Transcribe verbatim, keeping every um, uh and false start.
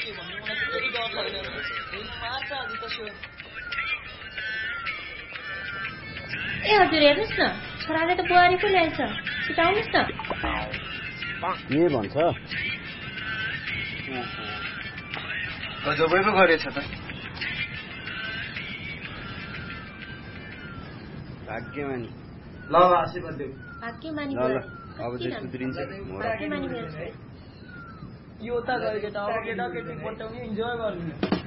ए हजुर हेर्नुहोस् न छोराले त बुहारी पो ल्याएछ छिटो आउनुहोस् न के भन्छ गजबै पो गरेछ त भाग्यमानी ल आशीर्वाद देऊ भाग्यमानी ल ल अब चाहिँ सुध्रिन्छ भाग्यमानी यो त गयो केटा अब केटा केटी पटाउने इन्जोय गर्नु